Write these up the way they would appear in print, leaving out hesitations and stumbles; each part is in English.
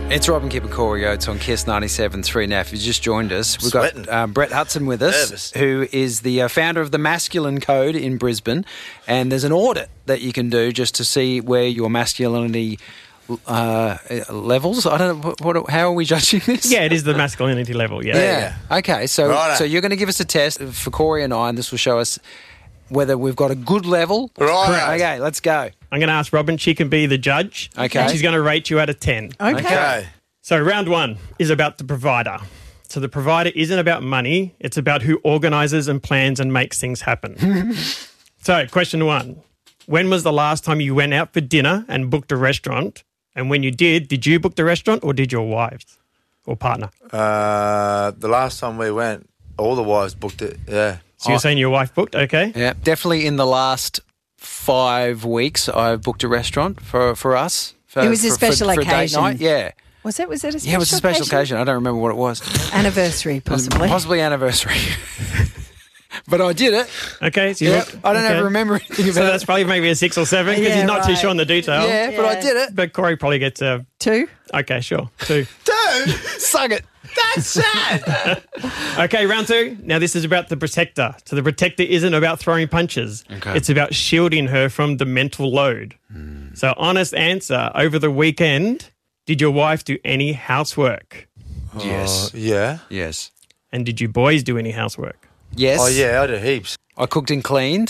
It's Rob and Kip and Corey Oates on KISS 97.3 now. If you just joined us, we've got Brett Hudson with us, who is the founder of the Masculine Code in Brisbane. And there's an audit that you can do just to see where your masculinity levels. I don't know, how are we judging this? Yeah, it is the masculinity level, Yeah. Okay, so you're going to give us a test for Corey and I, and this will show us whether we've got a good level. Right. Okay, let's go. I'm going to ask Robin. She can be the judge. Okay. And she's going to rate you out of 10. Okay. So round one is about the provider. So the provider isn't about money. It's about who organises and plans and makes things happen. So question one. When was the last time you went out for dinner and booked a restaurant? And when you did you book the restaurant or did your wives or partner? The last time we went, all the wives booked it, yeah. So you're saying your wife booked, okay? Yeah, definitely in the last 5 weeks I've booked a restaurant for us. It was a special for occasion. A date night, yeah. Was it a special occasion? Yeah, it was a special occasion. I don't remember what it was. Anniversary, possibly. Possibly anniversary. But I did it. Okay. So you booked, I don't ever remember anything about So it. that's probably maybe a 6 or 7 because he's not too sure on the detail. Yeah, but I did it. But Corey probably gets a... 2? Okay, sure. 2. Suck it. That's sad. Okay, round 2. Now, this is about the protector. So the protector isn't about throwing punches. Okay. It's about shielding her from the mental load. So honest answer, over the weekend, did your wife do any housework? Yes. Yeah. Yes. And did you boys do any housework? Yes. Oh, yeah, I did heaps. I cooked and cleaned.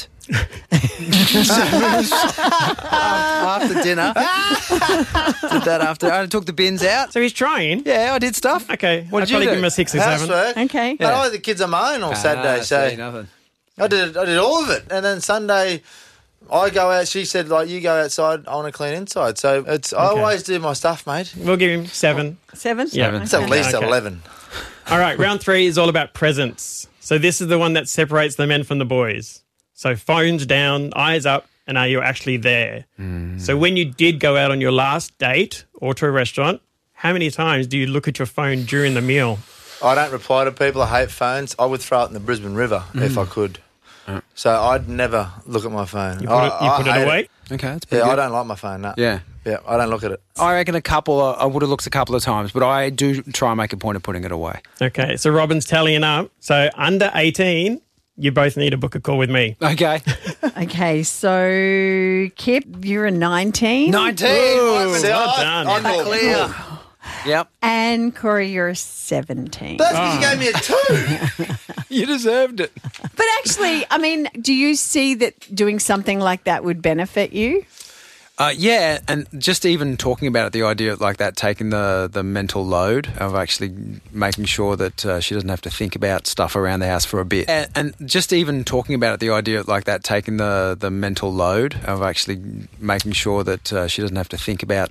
After dinner. Did that after. I took the bins out. So he's trying. Yeah, I did stuff. Okay. What I'd did you probably do? give him a 6 or 7. Housework. Okay. But I had the kids on my own on Saturday, so see, nothing. I did all of it. And then Sunday, I go out. She said, like, you go outside, I want to clean inside. So I always do my stuff, mate. We'll give him 7. 7? Yeah. It's at least Okay. 11. All right, round 3 is all about presents. So this is the one that separates the men from the boys. So phones down, eyes up, and are you actually there? So when you did go out on your last date or to a restaurant, how many times do you look at your phone during the meal? I don't reply to people. I hate phones. I would throw it in the Brisbane River if I could. So I'd never look at my phone. You put it hate away? Okay, that's pretty Yeah, good. I don't like my phone, no. Yeah. Yeah, I don't look at it. I reckon I would have looked a couple of times, but I do try and make a point of putting it away. Okay, so Robin's tallying up. So under 18, you both need to book a call with me. Okay. Okay, so Kip, you're a 19. 19. Ooh, See, well I- done. I'm all Clear. Yep. And Corey, you're a 17. That's because you gave me a 2. You deserved it. But actually, I mean, do you see that doing something like that would benefit you? Yeah, and just even talking about it, the idea of like that, taking the mental load of actually making sure that she doesn't have to think about stuff around the house for a bit. And just even talking about it, the idea of like that, taking the mental load of actually making sure that she doesn't have to think about